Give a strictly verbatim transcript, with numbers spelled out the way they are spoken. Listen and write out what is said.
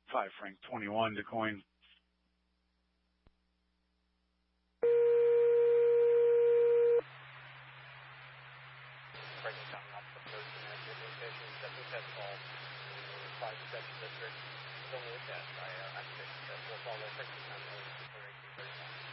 five Frank twenty-one, DeCoin. five Special District, still in the test. I uh, activate the full follow frequency on the thirty-two thirty-five.